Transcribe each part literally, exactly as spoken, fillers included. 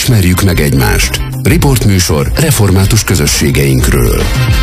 Ismerjük meg egymást. Riportműsor református közösségeinkről.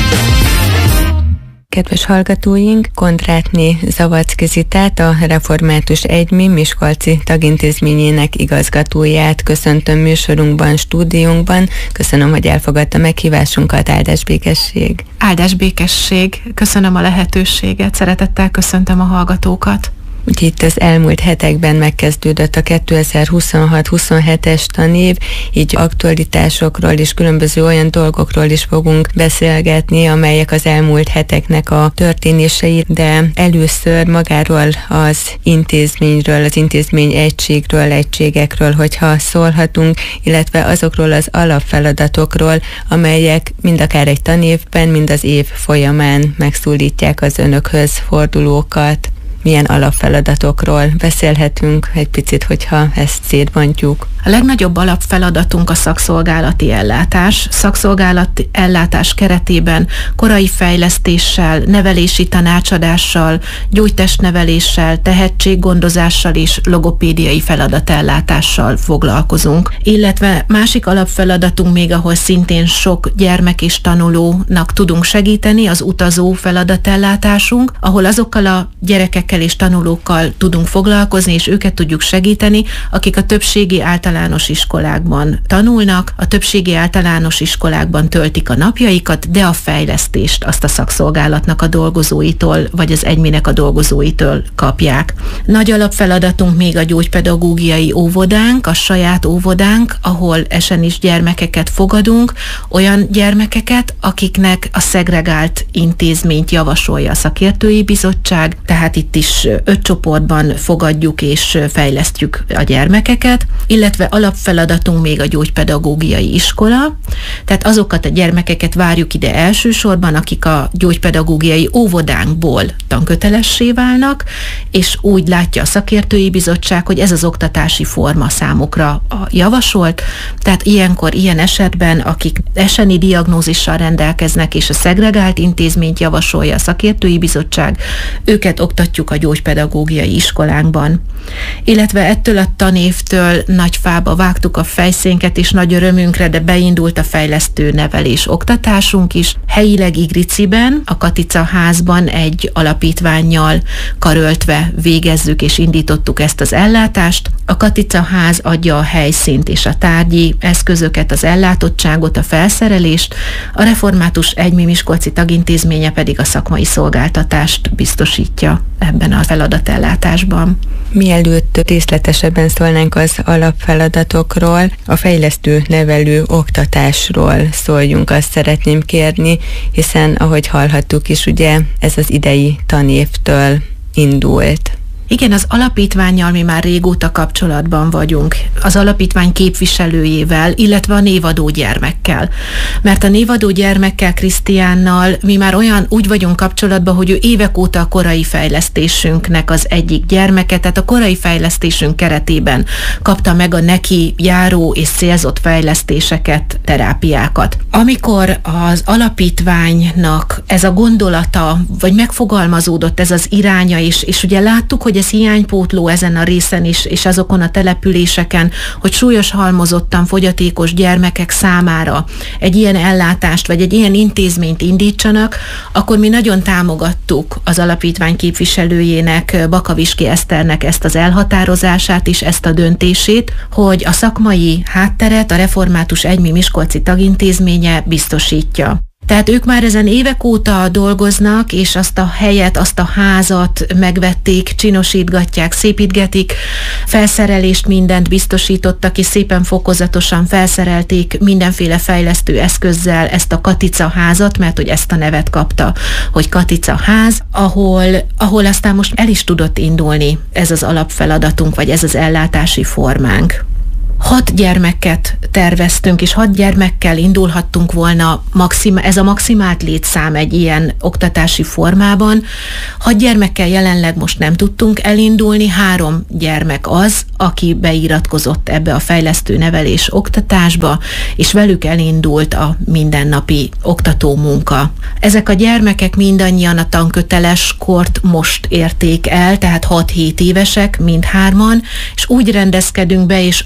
Kedves hallgatóink, Kondrátné Zavadzki Zitát, a Református Egymi Miskolci tagintézményének igazgatóját köszöntöm műsorunkban, stúdiónkban. Köszönöm, hogy elfogadta meghívásunkat. Áldás békesség! Áldás békesség! Köszönöm a lehetőséget, szeretettel köszöntöm a hallgatókat. Úgyhogy itt az elmúlt hetekben megkezdődött a kétezer-huszonhat huszonhetes tanév, így aktualitásokról és különböző olyan dolgokról is fogunk beszélgetni, amelyek az elmúlt heteknek a történései, de először magáról az intézményről, az intézmény egységről, egységekről, hogyha szólhatunk, illetve azokról az alapfeladatokról, amelyek mind akár egy tanévben, mind az év folyamán megszólítják az önökhöz fordulókat. Milyen alapfeladatokról beszélhetünk egy picit, hogyha ezt szétbontjuk? A legnagyobb alapfeladatunk a szakszolgálati ellátás. Szakszolgálati ellátás keretében korai fejlesztéssel, nevelési tanácsadással, gyógytestneveléssel, tehetséggondozással és logopédiai feladatellátással foglalkozunk. Illetve másik alapfeladatunk még, ahol szintén sok gyermek és tanulónak tudunk segíteni, az utazó feladatellátásunk, ahol azokkal a gyerekekkel és tanulókkal tudunk foglalkozni, és őket tudjuk segíteni, akik a többségi általános iskolákban tanulnak, a többségi általános iskolákban töltik a napjaikat, de a fejlesztést azt a szakszolgálatnak a dolgozóitól, vagy az egyminek a dolgozóitól kapják. Nagy alapfeladatunk még a gyógypedagógiai óvodánk, a saját óvodánk, ahol esenis gyermekeket fogadunk, olyan gyermekeket, akiknek a szegregált intézményt javasolja a szakértői bizottság, tehát itt is öt csoportban fogadjuk és fejlesztjük a gyermekeket, illetve alapfeladatunk még a gyógypedagógiai iskola, tehát azokat a gyermekeket várjuk ide elsősorban, akik a gyógypedagógiai óvodánkból tankötelessé válnak, és úgy látja a szakértői bizottság, hogy ez az oktatási forma számukra a javasolt, tehát ilyenkor, ilyen esetben, akik eseni diagnózissal rendelkeznek, és a szegregált intézményt javasolja a szakértői bizottság, őket oktatjuk a gyógypedagógiai iskolánkban. Illetve ettől a tanévtől nagy fába vágtuk a fejszénket, és nagy örömünkre, de beindult a fejlesztő nevelés oktatásunk is. Helyileg Igriciben, a Katica házban egy alapítvánnyal karöltve végezzük és indítottuk ezt az ellátást. A Katica ház adja a helyszínt és a tárgyi eszközöket, az ellátottságot, a felszerelést, a Református Egymi Miskolci tagintézménye pedig a szakmai szolgáltatást biztosítja ebben a feladatellátásban. Mielőtt részletesebben szólnánk az alapfeladatokról, a fejlesztő nevelő oktatásról szóljunk, azt szeretném kérni, hiszen ahogy hallhattuk is, ugye ez az idei tanévtől indult. Igen, az alapítvánnyal mi már régóta kapcsolatban vagyunk, az alapítvány képviselőjével, illetve a névadó gyermekkel. Mert a névadó gyermekkel, Krisztiánnal mi már olyan úgy vagyunk kapcsolatban, hogy ő évek óta a korai fejlesztésünknek az egyik gyermeke, tehát a korai fejlesztésünk keretében kapta meg a neki járó és célzott fejlesztéseket, terápiákat. Amikor az alapítványnak ez a gondolata, vagy megfogalmazódott ez az iránya is, és ugye láttuk, hogy ez hiánypótló ezen a részen is, és azokon a településeken, hogy súlyos halmozottan fogyatékos gyermekek számára egy ilyen ellátást, vagy egy ilyen intézményt indítsanak, akkor mi nagyon támogattuk az alapítvány képviselőjének, Bakaviski Eszternek ezt az elhatározását is, ezt a döntését, hogy a szakmai hátteret a Református Egymi Miskolci tagintézménye biztosítja. Tehát ők már ezen évek óta dolgoznak, és azt a helyet, azt a házat megvették, csinosítgatják, szépítgetik, felszerelést, mindent biztosítottak, és szépen fokozatosan felszerelték mindenféle fejlesztő eszközzel ezt a Katica házat, mert hogy ezt a nevet kapta, hogy Katica ház, ahol, ahol aztán most el is tudott indulni ez az alapfeladatunk, vagy ez az ellátási formánk. Hat gyermeket terveztünk, és hat gyermekkel indulhattunk volna, maxima, ez a maximált létszám egy ilyen oktatási formában. Hat gyermekkel jelenleg most nem tudtunk elindulni, három gyermek az, aki beiratkozott ebbe a fejlesztő nevelés oktatásba, és velük elindult a mindennapi oktató munka. Ezek a gyermekek mindannyian a tanköteles kort most érték el, tehát hat-hét évesek, mindhárman, és úgy rendezkedünk be, és azt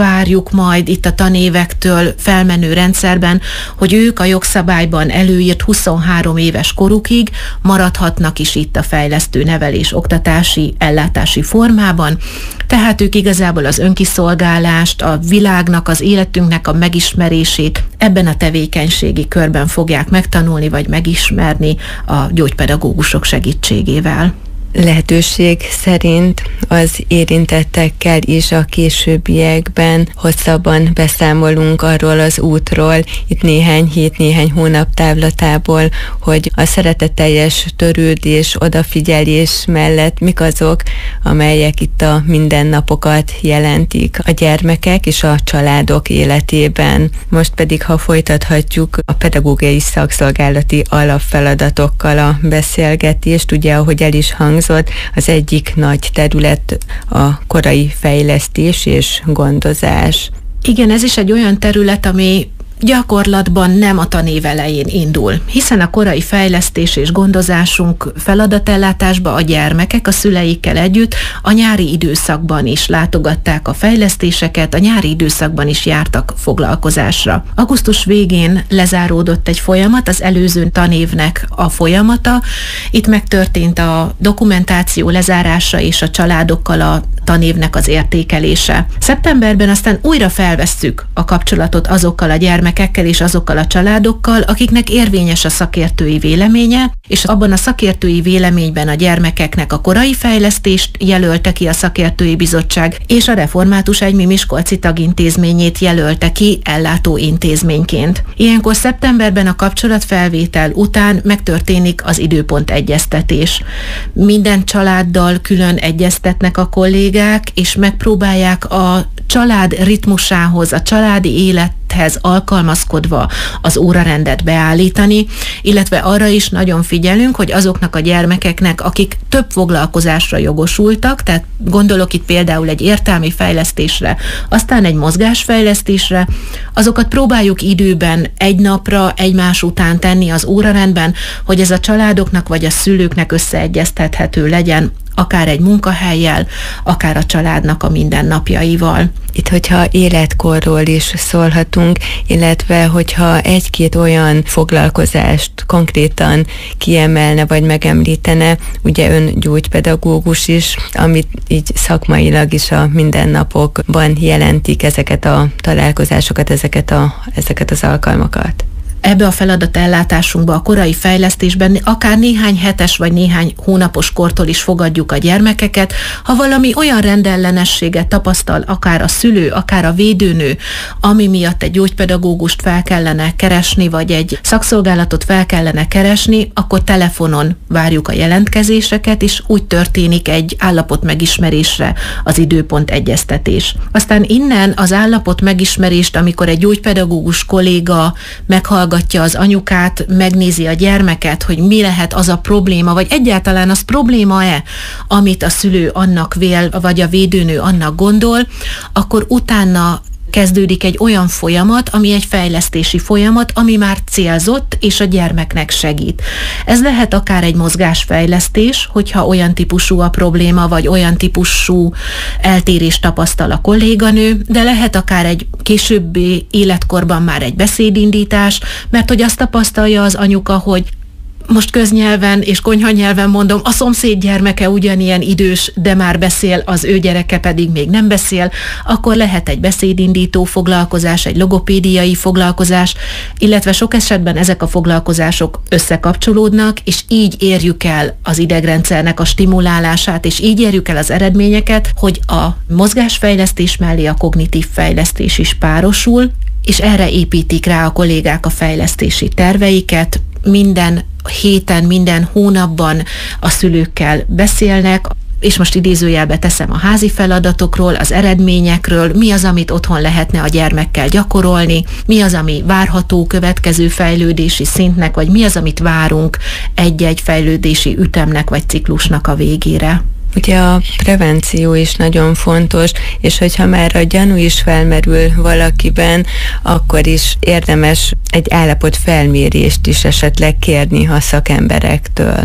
várjuk majd itt a tanévektől felmenő rendszerben, hogy ők a jogszabályban előírt huszonhárom éves korukig maradhatnak is itt a fejlesztő nevelés oktatási ellátási formában, tehát ők igazából az önkiszolgálást, a világnak, az életünknek a megismerését ebben a tevékenységi körben fogják megtanulni vagy megismerni a gyógypedagógusok segítségével. Lehetőség szerint az érintettekkel is a későbbiekben hosszabban beszámolunk arról az útról, itt néhány hét, néhány hónap távlatából, hogy a szeretetteljes törődés, odafigyelés mellett mik azok, amelyek itt a mindennapokat jelentik a gyermekek és a családok életében. Most pedig, ha folytathatjuk a pedagógiai szakszolgálati alapfeladatokkal a beszélgetést, ugye, ahogy el is hangzott, az egyik nagy terület a korai fejlesztés és gondozás. Igen, ez is egy olyan terület, ami gyakorlatban nem a tanév elején indul, hiszen a korai fejlesztés és gondozásunk feladatellátásba a gyermekek a szüleikkel együtt a nyári időszakban is látogatták a fejlesztéseket, a nyári időszakban is jártak foglalkozásra. Augusztus végén lezáródott egy folyamat, az előző tanévnek a folyamata. Itt megtörtént a dokumentáció lezárása és a családokkal a tanévnek az értékelése. Szeptemberben aztán újra felvesszük a kapcsolatot azokkal a gyermekekkel és azokkal a családokkal, akiknek érvényes a szakértői véleménye, és abban a szakértői véleményben a gyermekeknek a korai fejlesztést jelölte ki a szakértői bizottság, és a Református Egymi Miskolci tagintézményét jelölte ki ellátó intézményként. Ilyenkor szeptemberben a kapcsolatfelvétel után megtörténik az időpont egyeztetés. Minden családdal külön egyeztetnek a kollégák, és megpróbálják a család ritmusához, a családi élethez alkalmazkodva az órarendet beállítani, illetve arra is nagyon figyelünk, hogy azoknak a gyermekeknek, akik több foglalkozásra jogosultak, tehát gondolok itt például egy értelmi fejlesztésre, aztán egy mozgásfejlesztésre, azokat próbáljuk időben egy napra, egymás után tenni az órarendben, hogy ez a családoknak vagy a szülőknek összeegyeztethető legyen, akár egy munkahellyel, akár a családnak a mindennapjaival. Itt, hogyha életkorról is szólhatunk, illetve hogyha egy-két olyan foglalkozást konkrétan kiemelne vagy megemlítene, ugye ön gyógypedagógus is, amit így szakmailag is a mindennapokban jelentik ezeket a találkozásokat, ezeket, a, ezeket az alkalmakat. Ebbe a feladatellátásunkba, a korai fejlesztésben akár néhány hetes vagy néhány hónapos kortól is fogadjuk a gyermekeket, ha valami olyan rendellenességet tapasztal akár a szülő, akár a védőnő, ami miatt egy gyógypedagógust fel kellene keresni, vagy egy szakszolgálatot fel kellene keresni, akkor telefonon várjuk a jelentkezéseket, és úgy történik egy állapot megismerésre az időpont egyeztetés. Aztán innen az állapot megismerést, amikor egy gyógypedagógus kolléga meghallgatja az anyukát, megnézi a gyermeket, hogy mi lehet az a probléma, vagy egyáltalán az probléma-e, amit a szülő annak vél, vagy a védőnő annak gondol, akkor utána kezdődik egy olyan folyamat, ami egy fejlesztési folyamat, ami már célzott, és a gyermeknek segít. Ez lehet akár egy mozgásfejlesztés, hogyha olyan típusú a probléma, vagy olyan típusú eltérést tapasztal a kolléganő, de lehet akár egy későbbi életkorban már egy beszédindítás, mert hogy azt tapasztalja az anyuka, hogy most köznyelven és konyhanyelven mondom, a szomszéd gyermeke ugyanilyen idős, de már beszél, az ő gyereke pedig még nem beszél, akkor lehet egy beszédindító foglalkozás, egy logopédiai foglalkozás, illetve sok esetben ezek a foglalkozások összekapcsolódnak, és így érjük el az idegrendszernek a stimulálását, és így érjük el az eredményeket, hogy a mozgásfejlesztés mellé a kognitív fejlesztés is párosul, és erre építik rá a kollégák a fejlesztési terveiket. Minden héten, minden hónapban a szülőkkel beszélnek, és most idézőjelbe teszem a házi feladatokról, az eredményekről, mi az, amit otthon lehetne a gyermekkel gyakorolni, mi az, ami várható következő fejlődési szintnek, vagy mi az, amit várunk egy-egy fejlődési ütemnek vagy ciklusnak a végére. Ugye a prevenció is nagyon fontos, és hogyha már a gyanú is felmerül valakiben, akkor is érdemes egy állapot felmérést is esetleg kérni a szakemberektől.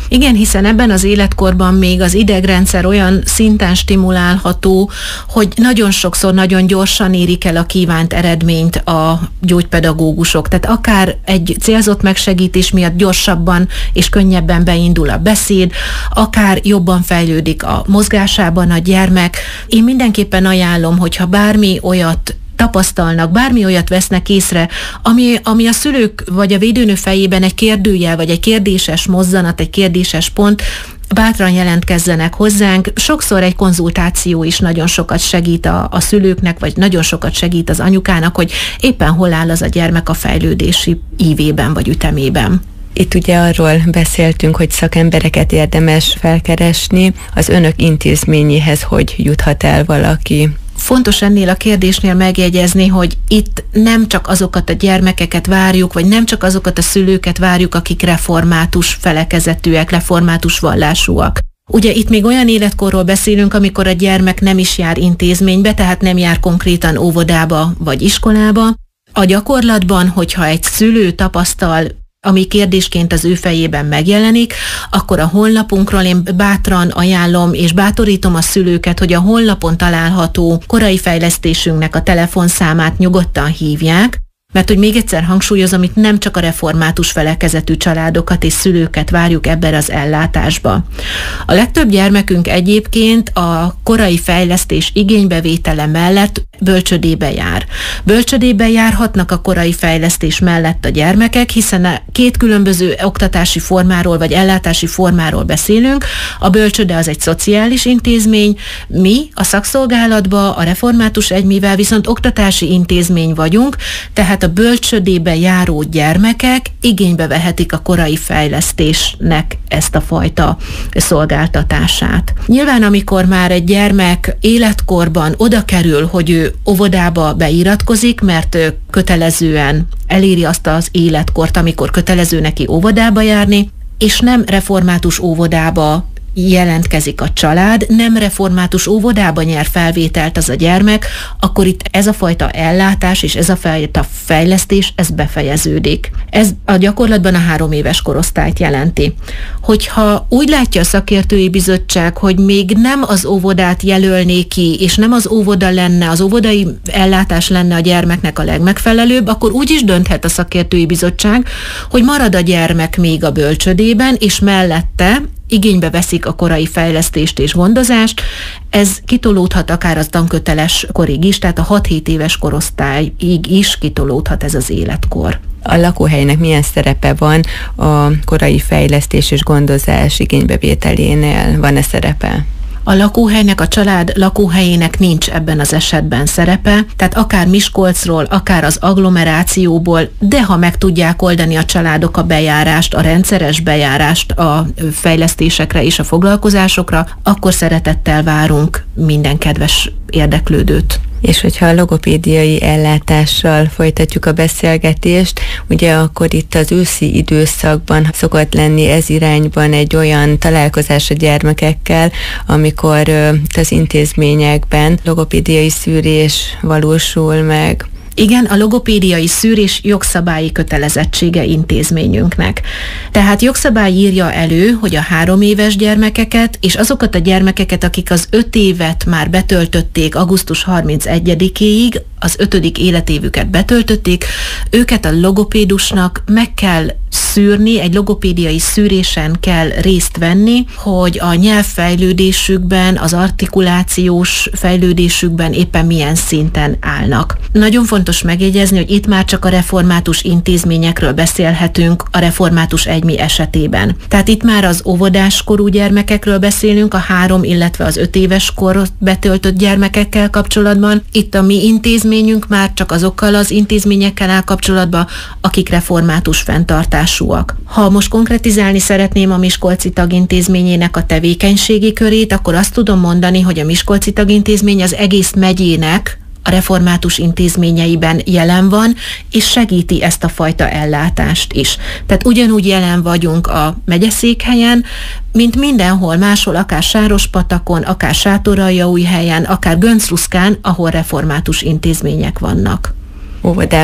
Igen, hiszen ebben az életkorban még az idegrendszer olyan szinten stimulálható, hogy nagyon sokszor nagyon gyorsan érik el a kívánt eredményt a gyógypedagógusok. Tehát akár egy célzott megsegítés miatt gyorsabban és könnyebben beindul a beszéd, akár jobban fejlődik a mozgásában a gyermek. Én mindenképpen ajánlom, hogyha bármi olyat tapasztalnak, bármi olyat vesznek észre, ami, ami a szülők vagy a védőnő fejében egy kérdőjel, vagy egy kérdéses mozzanat, egy kérdéses pont, bátran jelentkezzenek hozzánk. Sokszor egy konzultáció is nagyon sokat segít a, a szülőknek, vagy nagyon sokat segít az anyukának, hogy éppen hol áll az a gyermek a fejlődési ívében, vagy ütemében. Itt ugye arról beszéltünk, hogy szakembereket érdemes felkeresni. Az önök intézményéhez hogy juthat el valaki? Fontos ennél a kérdésnél megjegyezni, hogy itt nem csak azokat a gyermekeket várjuk, vagy nem csak azokat a szülőket várjuk, akik református felekezetűek, református vallásúak. Ugye itt még olyan életkorról beszélünk, amikor a gyermek nem is jár intézménybe, tehát nem jár konkrétan óvodába vagy iskolába. A gyakorlatban, hogyha egy szülő tapasztal, ami kérdésként az ő fejében megjelenik, akkor a honlapunkról én bátran ajánlom és bátorítom a szülőket, hogy a honlapon található korai fejlesztésünknek a telefonszámát nyugodtan hívják, mert hogy még egyszer hangsúlyozom, itt nem csak a református felekezetű családokat és szülőket várjuk ebben az ellátásba. A legtöbb gyermekünk egyébként a korai fejlesztés igénybevétele mellett bölcsödébe jár. Bölcsödébe járhatnak a korai fejlesztés mellett a gyermekek, hiszen a két különböző oktatási formáról vagy ellátási formáról beszélünk. A bölcsöde az egy szociális intézmény, mi a szakszolgálatban, a református egymivel viszont oktatási intézmény vagyunk, tehát a bölcsödébe járó gyermekek igénybe vehetik a korai fejlesztésnek ezt a fajta szolgáltatását. Nyilván, amikor már egy gyermek életkorban oda kerül, hogy ő óvodába beiratkozik, mert ő kötelezően eléri azt az életkort, amikor kötelező neki óvodába járni, és nem református óvodába jelentkezik a család, nem református óvodába nyer felvételt az a gyermek, akkor itt ez a fajta ellátás és ez a fajta fejlesztés, ez befejeződik. Ez a gyakorlatban a három éves korosztályt jelenti. Hogyha úgy látja a szakértői bizottság, hogy még nem az óvodát jelölné ki, és nem az óvoda lenne, az óvodai ellátás lenne a gyermeknek a legmegfelelőbb, akkor úgy is dönthet a szakértői bizottság, hogy marad a gyermek még a bölcsödében, és mellette igénybe veszik a korai fejlesztést és gondozást, ez kitolódhat akár az tanköteles korig is, tehát a hat-hét éves korosztályig is kitolódhat ez az életkor. A lakóhelynek milyen szerepe van a korai fejlesztés és gondozás igénybevételénél? Van-e szerepe? A lakóhelynek, a család lakóhelyének nincs ebben az esetben szerepe, tehát akár Miskolcról, akár az agglomerációból, de ha meg tudják oldani a családok a bejárást, a rendszeres bejárást a fejlesztésekre és a foglalkozásokra, akkor szeretettel várunk minden kedves érdeklődőt. És hogyha a logopédiai ellátással folytatjuk a beszélgetést, ugye akkor itt az őszi időszakban szokott lenni ez irányban egy olyan találkozás a gyermekekkel, amikor az intézményekben logopédiai szűrés valósul meg. Igen, a logopédiai szűrés jogszabályi kötelezettsége intézményünknek. Tehát jogszabály írja elő, hogy a három éves gyermekeket és azokat a gyermekeket, akik az öt évet már betöltötték augusztus harmincegyedikéig, az ötödik életévüket betöltötték, őket a logopédusnak meg kell szűrni, egy logopédiai szűrésen kell részt venni, hogy a nyelvfejlődésükben, az artikulációs fejlődésükben éppen milyen szinten állnak. Nagyon fontos megjegyezni, hogy itt már csak a református intézményekről beszélhetünk a református egymi esetében. Tehát itt már az óvodáskorú gyermekekről beszélünk, a három, illetve az öt éves kor betöltött gyermekekkel kapcsolatban. Itt a mi intézményünk már csak azokkal az intézményekkel áll kapcsolatban, akik református fenntartásúak. Ha most konkretizálni szeretném a Miskolci Tagintézményének a tevékenységi körét, akkor azt tudom mondani, hogy a Miskolci Tagintézmény az egész megyének a református intézményeiben jelen van, és segíti ezt a fajta ellátást is. Tehát ugyanúgy jelen vagyunk a megyeszékhelyen, mint mindenhol máshol, akár Sárospatakon, akár Sátoraljaújhelyen, akár Göncruszkán, ahol református intézmények vannak. Óvodában